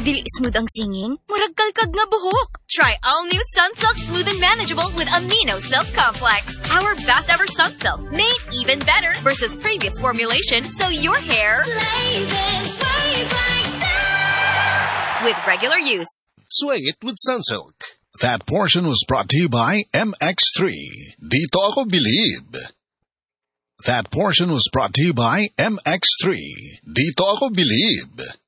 Dili smooth ang singing, murag kalkag nga buhok. Try all new Sunsilk Smooth and Manageable with Amino Silk Complex. Our best ever Sunsilk, made even better versus previous formulation, so your hair Slays and sways like silk. with regular use. Sway it with Sunsilk. That portion was brought to you by MX3. Dito ako believe. That portion was brought to you by MX3. Dito ako believe.